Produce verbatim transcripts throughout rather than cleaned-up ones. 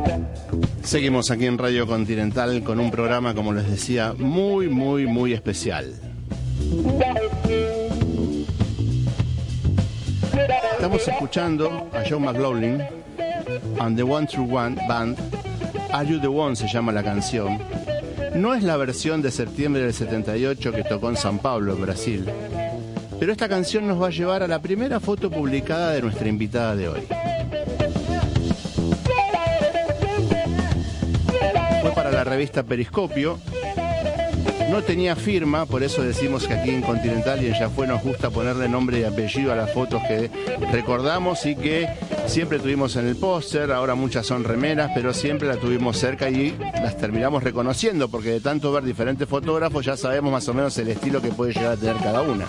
Seguimos aquí en Radio Continental con un programa, como les decía, muy, muy, muy especial. Estamos escuchando a John McLaughlin and the One True One Band. Are You the One se llama la canción. No es la versión de septiembre del setenta y ocho que tocó en São Paulo, en Brasil, pero esta canción nos va a llevar a la primera foto publicada de nuestra invitada de hoy. Fue para la revista Periscopio. No tenía firma, por eso decimos que aquí en Continental y en Ya Fue nos gusta ponerle nombre y apellido a las fotos que recordamos y que siempre tuvimos en el póster. Ahora muchas son remeras, pero siempre la tuvimos cerca y las terminamos reconociendo, porque de tanto ver diferentes fotógrafos ya sabemos más o menos el estilo que puede llegar a tener cada una.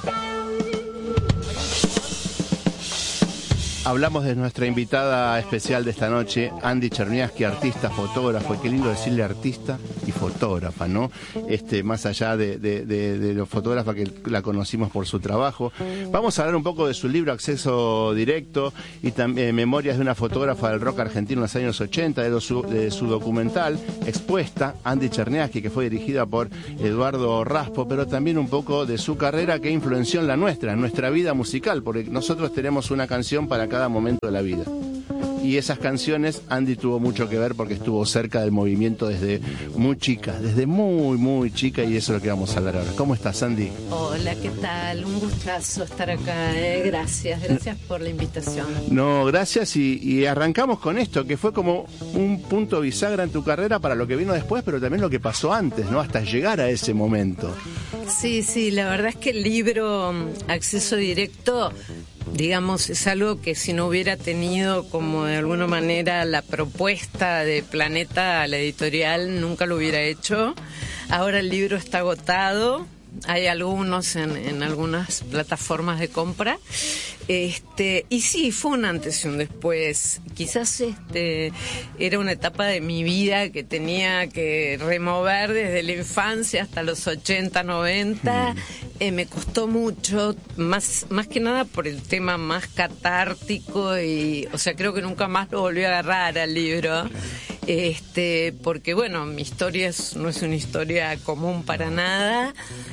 Hablamos de nuestra invitada especial de esta noche, Andy Cherniawski, artista, fotógrafo, y qué lindo decirle artista y fotógrafa, ¿no? Este, más allá de, de, de, de lo fotógrafa que la conocimos por su trabajo. Vamos a hablar un poco de su libro Acceso Directo y también eh, Memorias de una fotógrafa del rock argentino en los años ochenta, de, lo, su, de su documental Expuesta, Andy Cherniawski, que fue dirigida por Eduardo Raspo, pero también un poco de su carrera que influenció en la nuestra, en nuestra vida musical, porque nosotros tenemos una canción para cada momento de la vida. Y esas canciones, Andy tuvo mucho que ver porque estuvo cerca del movimiento desde muy chica, desde muy, muy chica, y eso es lo que vamos a hablar ahora. ¿Cómo estás, Andy? Hola, ¿qué tal? Un gustazo estar acá, eh. Gracias, gracias por la invitación. No, gracias, y, y arrancamos con esto, que fue como un punto bisagra en tu carrera para lo que vino después, pero también lo que pasó antes, ¿no? Hasta llegar a ese momento. Sí, sí, la verdad es que el libro Acceso Directo, digamos, es algo que si no hubiera tenido como de alguna manera la propuesta de Planeta a la editorial, nunca lo hubiera hecho. Ahora el libro está agotado, hay algunos en, en algunas plataformas de compra. Este, y sí, fue un antes y un después. Quizás este era una etapa de mi vida que tenía que remover desde la infancia hasta los ochenta, noventa. Mm. Eh, me costó mucho, más, más que nada por el tema más catártico, y, o sea, creo que nunca más lo volví a agarrar al libro. Este, porque bueno, mi historia es, no es una historia común para nada.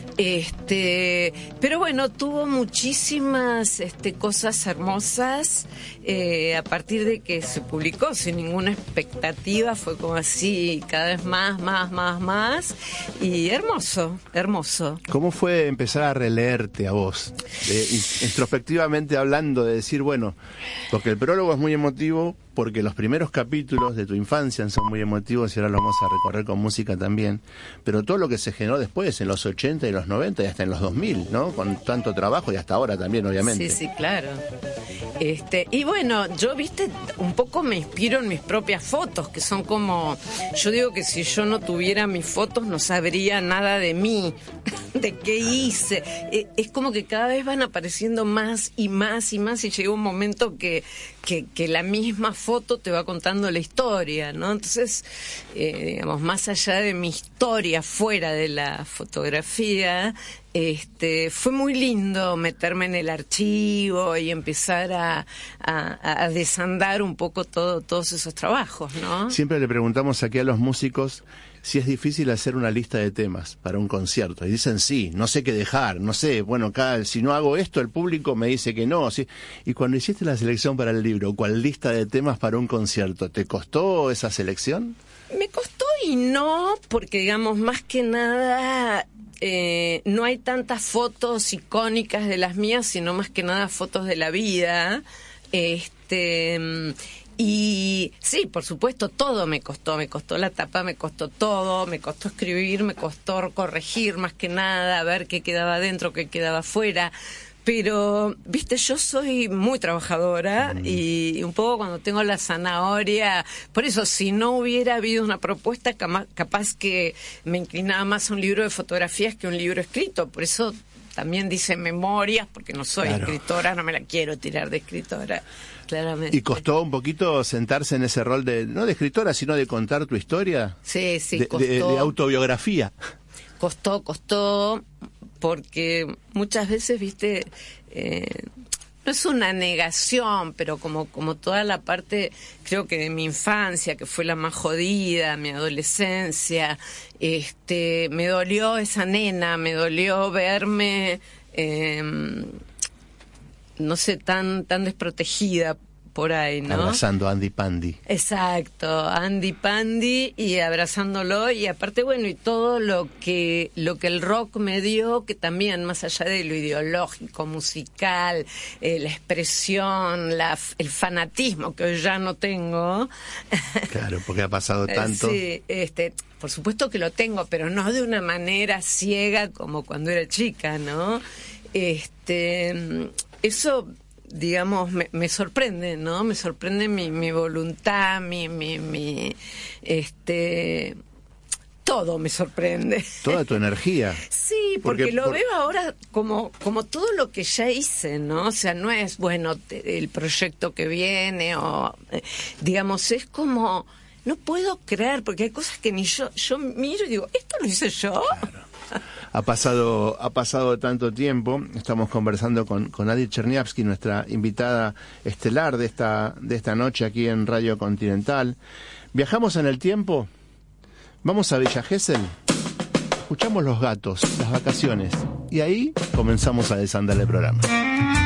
Este, pero bueno, tuvo muchísimas este, cosas hermosas eh, a partir de que se publicó sin ninguna expectativa, fue como así, cada vez más, más, más, más, y hermoso, hermoso. ¿Cómo fue empezar a releerte a vos? Eh, introspectivamente hablando, de decir, bueno, porque el prólogo es muy emotivo, porque los primeros capítulos de tu infancia son muy emotivos y ahora los vamos a recorrer con música también, pero todo lo que se generó después, en los ochenta y los noventa y hasta en los dos mil, ¿no? Con tanto trabajo y hasta ahora también, obviamente. Sí, sí, claro. Este, y bueno, yo, viste, un poco me inspiro en mis propias fotos, que son como, yo digo que si yo no tuviera mis fotos no sabría nada de mí, de qué hice. Es como que cada vez van apareciendo más y más y más, y llega un momento que, que, que la misma foto te va contando la historia, ¿no? Entonces, eh, digamos, más allá de mi historia fuera de la fotografía, este, fue muy lindo meterme en el archivo y empezar a, a, a desandar un poco todo, todos esos trabajos, ¿no? Siempre le preguntamos aquí a los músicos si es difícil hacer una lista de temas para un concierto, y dicen sí, no sé qué dejar, no sé, bueno, acá, si no hago esto el público me dice que no, sí. Y cuando hiciste la selección para el libro, ¿cuál lista de temas para un concierto? ¿Te costó esa selección? Me costó y no, porque digamos, más que nada, eh, no hay tantas fotos icónicas de las mías, sino más que nada fotos de la vida. Este... Y sí, por supuesto, todo me costó, me costó la tapa, me costó todo, me costó escribir, me costó corregir más que nada, ver qué quedaba dentro, qué quedaba afuera. Pero, viste, yo soy muy trabajadora y un poco cuando tengo la zanahoria, por eso si no hubiera habido una propuesta, capaz que me inclinaba más a un libro de fotografías que un libro escrito, por eso también dice memorias, porque no soy claro. escritora, no me la quiero tirar de escritora, claramente. ¿Y costó un poquito sentarse en ese rol de, no de escritora, sino de contar tu historia? Sí, sí, de, costó. De, de autobiografía. Costó, costó, porque muchas veces, viste, eh, no es una negación, pero como, como toda la parte, creo que de mi infancia, que fue la más jodida, mi adolescencia, este, me dolió esa nena, me dolió verme, eh, no sé, tan, tan desprotegida por ahí, ¿no? Abrazando a Andy Pandy. Exacto, Andy Pandy y abrazándolo, y aparte, bueno, y todo lo que lo que el rock me dio, que también más allá de lo ideológico, musical, eh, la expresión, la, el fanatismo que hoy ya no tengo. Claro, porque ha pasado tanto. Sí, este, por supuesto que lo tengo, pero no de una manera ciega como cuando era chica, ¿no? Este, eso, digamos, me, me sorprende, ¿no? Me sorprende mi, mi voluntad, mi, mi, mi, este, todo me sorprende. Toda tu energía. Sí, porque, porque lo por... veo ahora como, como todo lo que ya hice, ¿no? O sea, no es, bueno, te, el proyecto que viene o, eh, digamos, es como, no puedo creer, porque hay cosas que ni yo, yo miro y digo, ¿esto lo hice yo? Claro. Ha pasado, ha pasado tanto tiempo. Estamos conversando con, con Adi Cherniavsky, nuestra invitada estelar de esta, de esta noche aquí en Radio Continental. Viajamos en el tiempo, vamos a Villa Gesell, escuchamos Los Gatos, las vacaciones, y ahí comenzamos a desandar el programa.